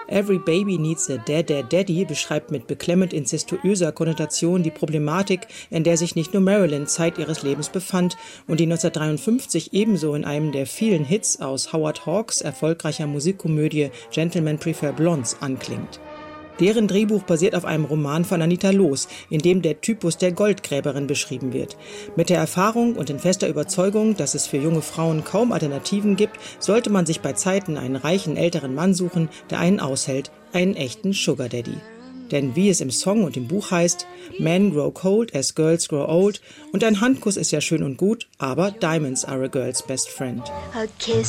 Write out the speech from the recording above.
Every Baby Needs a Daddy beschreibt mit beklemmend inzestuöser Konnotation die Problematik, in der sich nicht nur Marilyn Zeit ihres Lebens befand und die 1953 ebenso in einem der vielen Hits aus Howard Hawks' erfolgreicher Musikkomödie Gentlemen Prefer Blondes anklingt. Deren Drehbuch basiert auf einem Roman von Anita Loos, in dem der Typus der Goldgräberin beschrieben wird. Mit der Erfahrung und in fester Überzeugung, dass es für junge Frauen kaum Alternativen gibt, sollte man sich bei Zeiten einen reichen älteren Mann suchen, der einen aushält, einen echten Sugar Daddy. Denn wie es im Song und im Buch heißt, Men grow cold as girls grow old, und ein Handkuss ist ja schön und gut, aber Diamonds are a girl's best friend. A kiss